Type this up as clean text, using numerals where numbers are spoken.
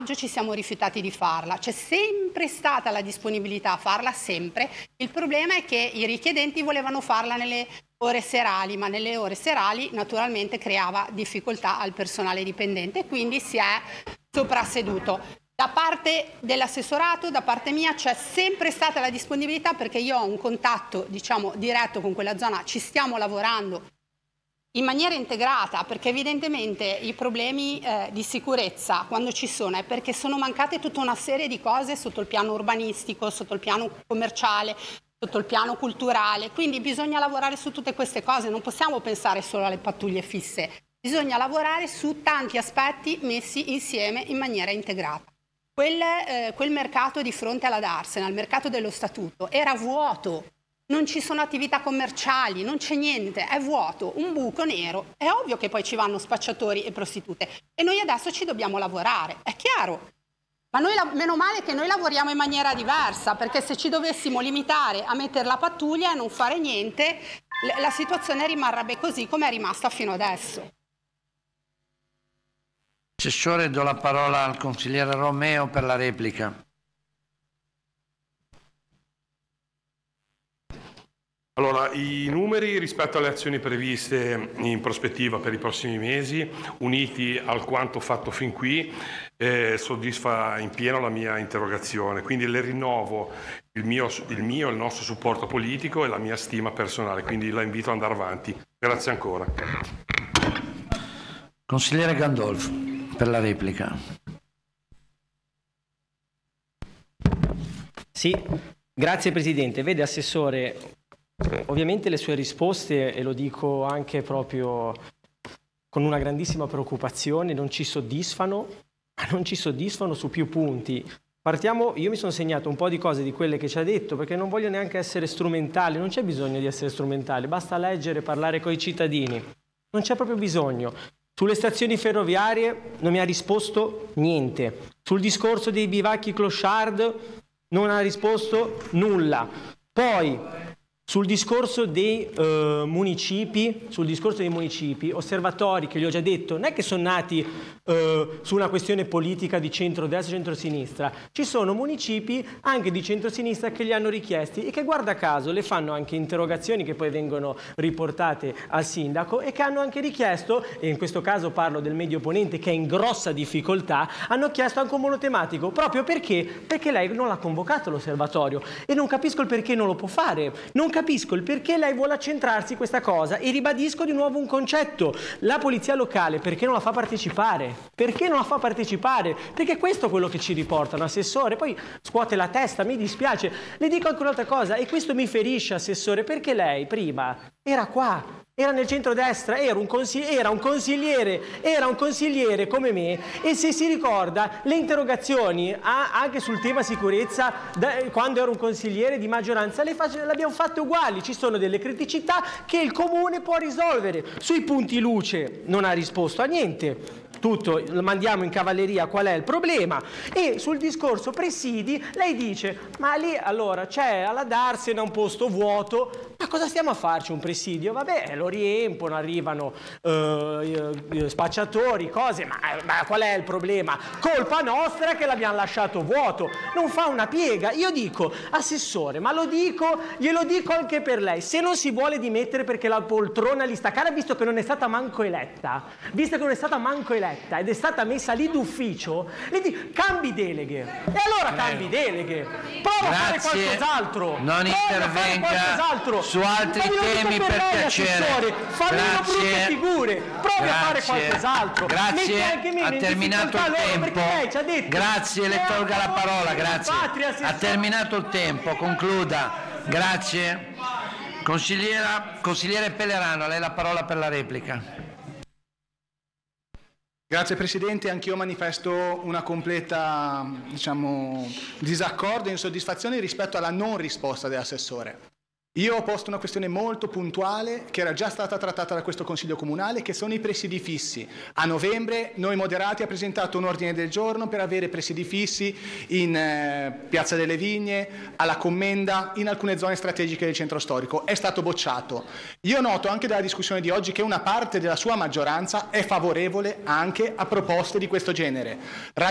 ci siamo rifiutati di farla. C'è sempre stata la disponibilità a farla, sempre. Il problema è che i richiedenti volevano farla nelle ore serali, ma nelle ore serali naturalmente creava difficoltà al personale dipendente, quindi si è soprasseduto. Da parte dell'assessorato, da parte mia, c'è sempre stata la disponibilità, perché io ho un contatto, diciamo, diretto con quella zona, ci stiamo lavorando in maniera integrata, perché evidentemente i problemi di sicurezza, quando ci sono, è perché sono mancate tutta una serie di cose sotto il piano urbanistico, sotto il piano commerciale, sotto il piano culturale. Quindi bisogna lavorare su tutte queste cose, non possiamo pensare solo alle pattuglie fisse, bisogna lavorare su tanti aspetti messi insieme in maniera integrata. Quel mercato di fronte alla Darsena, il mercato dello statuto, era vuoto. Non ci sono attività commerciali, non c'è niente, è vuoto, un buco nero. È ovvio che poi ci vanno spacciatori e prostitute e noi adesso ci dobbiamo lavorare, è chiaro. Ma noi, meno male che noi lavoriamo in maniera diversa, perché se ci dovessimo limitare a mettere la pattuglia e non fare niente, la situazione rimarrebbe così come è rimasta fino adesso. Assessore, do la parola al consigliere Romeo per la replica. Allora, i numeri rispetto alle azioni previste in prospettiva per i prossimi mesi, uniti al quanto fatto fin qui, soddisfa in pieno la mia interrogazione. Quindi le rinnovo il nostro supporto politico e la mia stima personale. Quindi la invito ad andare avanti. Grazie ancora. Consigliere Gandolfo, per la replica. Sì, grazie Presidente. Vede, Assessore, ovviamente le sue risposte, e lo dico anche proprio con una grandissima preoccupazione, non ci soddisfano su più punti. Partiamo, io mi sono segnato un po' di cose di quelle che ci ha detto, perché non voglio neanche essere strumentale, non c'è bisogno di essere strumentale, basta leggere, parlare con i cittadini, non c'è proprio bisogno. Sulle stazioni ferroviarie non mi ha risposto niente, sul discorso dei bivacchi clochard non ha risposto nulla. Poi sul discorso dei municipi, osservatori che gli ho già detto, non è che sono nati su una questione politica di centrodestra e centrosinistra, ci sono municipi anche di centrosinistra che li hanno richiesti e che guarda caso le fanno anche interrogazioni che poi vengono riportate al sindaco e che hanno anche richiesto, e in questo caso parlo del Medio Ponente che è in grossa difficoltà, hanno chiesto anche un monotematico, proprio perché lei non l'ha convocato l'osservatorio e non capisco il perché non lo può fare, non capisco il perché lei vuole accentrarsi questa cosa e ribadisco di nuovo un concetto, la polizia locale perché non la fa partecipare? Perché non la fa partecipare? Perché questo è quello che ci riportano, Assessore. Poi scuote la testa, mi dispiace. Le dico anche un'altra cosa, e questo mi ferisce, Assessore, perché lei prima era qua, era nel centrodestra, era un consigliere come me, e se si ricorda le interrogazioni anche sul tema sicurezza quando ero un consigliere di maggioranza le abbiamo fatte uguali, ci sono delle criticità che il comune può risolvere. Sui punti luce non ha risposto a niente, tutto lo mandiamo in cavalleria, qual è il problema? E sul discorso presidi lei dice ma lì allora c'è alla Darsena un posto vuoto, ma cosa stiamo a farci un presidio? Vabbè, lo riempono, arrivano spacciatori, cose, ma qual è il problema? Colpa nostra che l'abbiamo lasciato vuoto, non fa una piega. Io dico, Assessore, ma glielo dico anche per lei, se non si vuole dimettere perché la poltrona li sta cara, visto che non è stata manco eletta ed è stata messa lì d'ufficio, le dico, cambi deleghe. E allora cambi deleghe. Prova a fare qualcos'altro. Non intervenga su altri temi per piacere. Fa meno brutte figure. Provi a fare qualcos'altro. Grazie, ha terminato il tempo. Grazie, le tolga la parola, grazie. Ha terminato il tempo, concluda. Grazie. Consigliere Pellerano, a lei la parola per la replica. Grazie Presidente, anch'io manifesto una completa disaccordo e insoddisfazione rispetto alla non risposta dell'assessore. Io ho posto una questione molto puntuale che era già stata trattata da questo Consiglio Comunale, che sono i presidi fissi. A novembre noi moderati ha presentato un ordine del giorno per avere presidi fissi in Piazza delle Vigne, alla Commenda, in alcune zone strategiche del centro storico. È stato bocciato. Io noto anche dalla discussione di oggi che una parte della sua maggioranza è favorevole anche a proposte di questo genere.